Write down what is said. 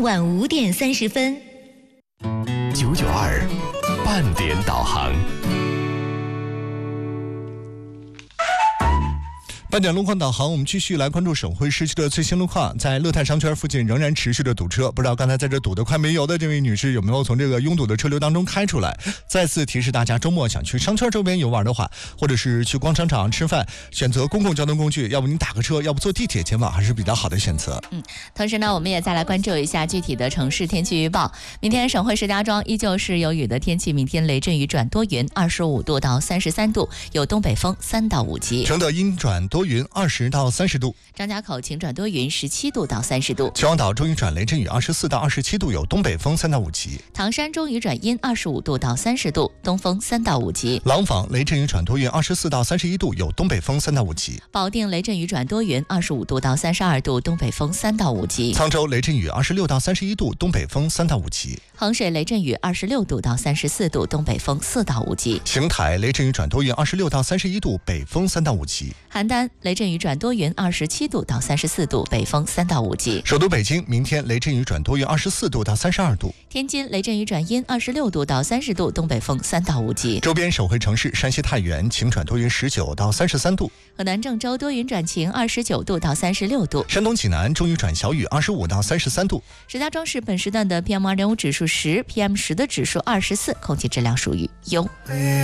傍晚5点30分。 992半点导航。 半点路况导航，我们继续来关注省会市区的最新路况。在乐泰商圈附近仍然持续的堵车，不知道刚才在这堵得快没油的这位女士有没有从这个拥堵的车流当中开出来？再次提示大家，周末想去商圈周边游玩的话，或者是去逛商场吃饭，选择公共交通工具，要不你打个车，要不坐地铁前往，还是比较好的选择。 同时呢，我们也再来关注一下具体的城市天气预报。明天省会石家庄依旧是有雨的天气，明天雷阵雨转多云，25度到33度，有东北风3到5级。 承德阴转多云20到30度， 张家口晴转多云17度到30度， 秦皇岛中雨转雷阵雨24到27度，有东北风3到5级。 唐山中雨转阴25度到30度，东风3到5级。 廊坊雷阵雨转多云24到31度，有东北风3到5级。 保定雷阵雨转多云25度到32度，东北风3到5级。 沧州雷阵雨26到31度，东北风3到5级。 衡水雷阵雨26度到34度，东北风4到5级。 邢台雷阵雨转多云26到31度，北风3到5级。 邯郸雷阵雨转多云27度到34度，北风3到5级。 首都北京明天雷阵雨转多云24度到32度。 天津雷阵雨转阴26度到30度，东北风3到5级。 周边省会城市山西太原晴转多云19到33度。 河南郑州多云转晴29度到36度。 山东济南中雨转小雨25到33度。 石家庄市本时段的PM2.5指数10，PM10的指数24，空气质量属于优。